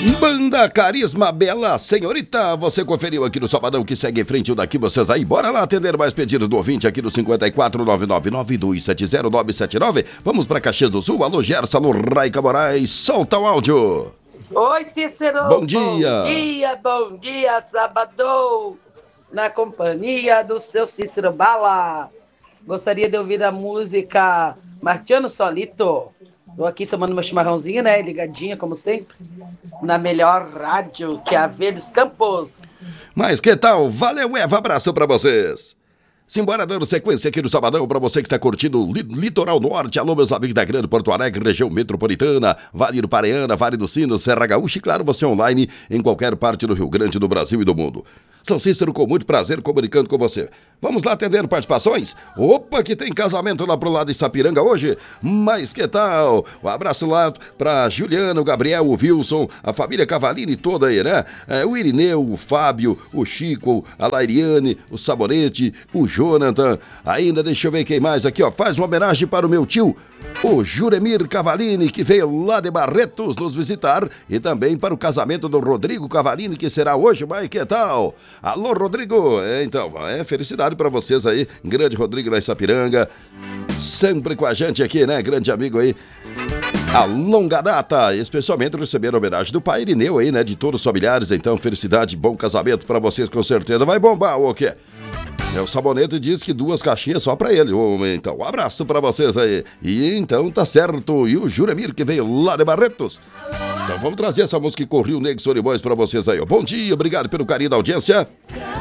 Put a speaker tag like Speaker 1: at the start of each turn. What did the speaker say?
Speaker 1: Banda Carisma Bela Senhorita, você conferiu aqui no Sabadão que segue em frente o daqui, vocês aí. Bora lá atender mais pedidos do ouvinte aqui no 54999270979. Vamos pra Caxias do Sul, alô Gerson, alô Raica Moraes, solta o áudio.
Speaker 2: Oi, Cícero.
Speaker 1: Bom dia.
Speaker 2: Bom dia, Sabadão. Na companhia do seu Cícero Bala. Gostaria de ouvir a música Marciano Solito. Tô aqui tomando meu chimarrãozinho, né? Ligadinha, como sempre. Na melhor rádio, que é a Verdes Campos.
Speaker 1: Mas que tal? Valeu, Eva, abraço pra vocês. Simbora dando sequência aqui no Sabadão pra você que está curtindo o Litoral Norte. Alô, meus amigos da Grande Porto Alegre, região metropolitana, Vale do Pareana, Vale do Sino, Serra Gaúcha e, claro, você online em qualquer parte do Rio Grande, do Brasil e do mundo. São Cícero, com muito prazer, comunicando com você. Vamos lá atender participações? Opa, que tem casamento lá pro lado de Sapiranga hoje. Mas que tal? Um abraço lá pra Juliana, o Gabriel, o Wilson, a família Cavalini toda aí, né? O Irineu, o Fábio, o Chico, a Lairiane, o Sabonete, o Jonathan. Ainda deixa eu ver quem mais aqui, ó. Faz uma homenagem para o meu tio, o Juremir Cavalini, que veio lá de Barretos nos visitar. E também para o casamento do Rodrigo Cavalini, que será hoje. Mas que tal? Alô, Rodrigo! Então, felicidade pra vocês aí. Grande Rodrigo lá em Sapiranga. Sempre com a gente aqui, né? Grande amigo aí. A longa data, especialmente receber a homenagem do pai Irineu aí, né? De todos os familiares. Então, felicidade, bom casamento pra vocês, com certeza. Vai bombar, o quê? O Sabonete diz que 2 caixinhas só pra ele. Então, um abraço pra vocês aí. E então, tá certo. E o Juremir, que veio lá de Barretos. Então vamos trazer essa música que correu o Nego Soribões pra vocês aí. Bom dia, obrigado pelo carinho da audiência.